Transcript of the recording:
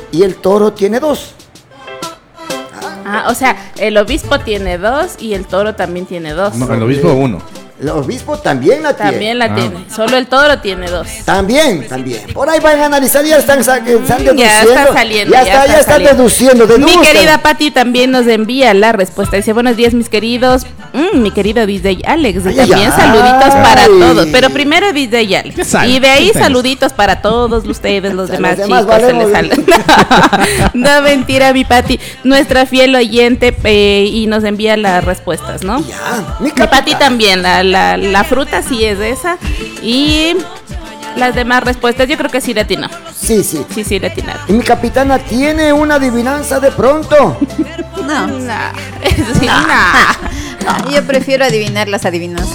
y el toro tiene 2. O sea, el obispo tiene 2 y el toro también tiene 2. No, el obispo 1. El obispo también la tiene. También la tiene. Solo el toro tiene 2. También. Por ahí van a analizar, ya están deduciendo. Ya está saliendo. Ya está deduciendo. Mi querida Pati también nos envía la respuesta. Dice, buenos días, mis queridos. Mi querido DJ Alex. También saluditos para todos. Pero primero DJ Alex. Y de ahí saluditos para todos ustedes, los demás chicos. No, mentira, mi Pati. Nuestra fiel oyente y nos envía las respuestas, ¿no? Ya. Mi Pati también, la fruta sí es esa. Y las demás respuestas, yo creo que sí le atinó. Sí. Sí le atinaron. ¿Y mi capitana tiene una adivinanza de pronto? No. Yo prefiero adivinar las adivinanzas